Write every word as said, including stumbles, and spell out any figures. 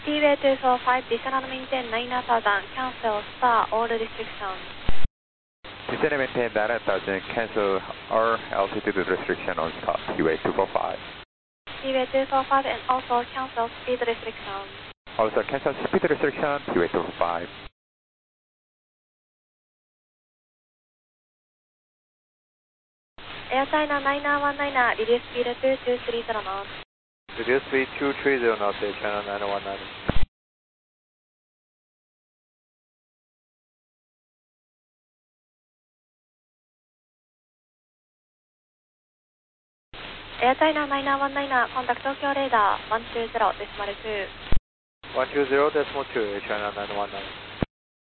Seaway two four five, descend and maintain nine thousand, cancel, star, all restrictions. Descend and maintain nine thousand, cancel all altitude restriction on start, Seaway two four five. Seaway two four five and also cancel speed restrictions. Also cancel speed restriction, Seaway two four five. Air China nine one nine, reduce speed to two three zero knots. Reduce speed two three zero knots, Air China nine one nine. Air China nine one nine, contact Tokyo radar one two zero decimal two. one two zero decimal two, Air China nine one nine.